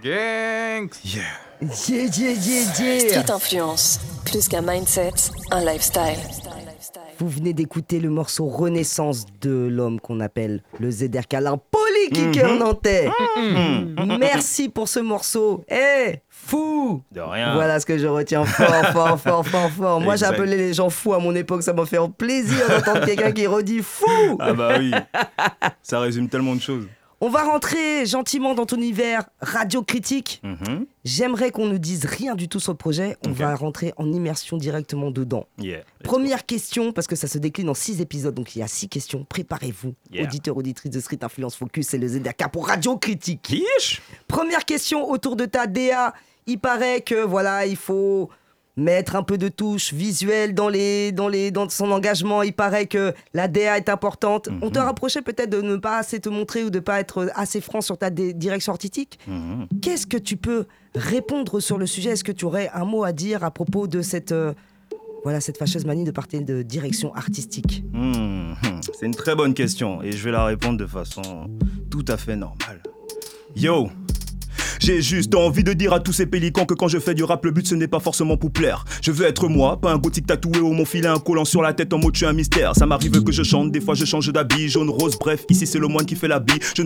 Gang. Yeah. Street Influence, plus qu'un mindset, un lifestyle. Vous venez d'écouter le morceau Renaissance de l'homme qu'on appelle le ZRK, un polykicker nantais. Merci pour ce morceau. Fou. De rien. Voilà ce que je retiens fort. Moi, Exact. j'appelais les gens fous à mon époque, ça m'a fait plaisir d'entendre quelqu'un qui redit fou. Ah bah oui. Ça résume tellement de choses. On va rentrer gentiment dans ton univers radio critique. Mhm. J'aimerais qu'on ne dise rien du tout sur le projet. On Ok. va rentrer en immersion directement dedans. Yeah. Première question, parce que ça se décline en 6 épisodes, donc il y a 6 questions. Préparez-vous, Yeah. auditeurs, auditrices de Street Influence Focus, c'est le ZRK pour Radio Critique. Quiche. Première question autour de ta DA. Il paraît que voilà, il faut mettre un peu de touche visuelle dans son engagement. Il paraît que la DA est importante. On te rapprochait peut-être de ne pas assez te montrer ou de ne pas être assez franc sur ta direction artistique. Mhm. Qu'est-ce que tu peux répondre sur le sujet ? Est-ce que tu aurais un mot à dire à propos de cette fâcheuse manie de partir de direction artistique ? C'est une très bonne question et je vais la répondre de façon tout à fait normale. Yo! J'ai juste envie de dire à tous ces pélicans que quand je fais du rap, le but ce n'est pas forcément pour plaire. Je veux être moi, pas un gothique tatoué ou mon filet un collant sur la tête en mode je suis un mystère. Ça m'arrive que je chante, des fois je change d'habit, jaune, rose, bref, ici c'est le moine qui fait la bille. Je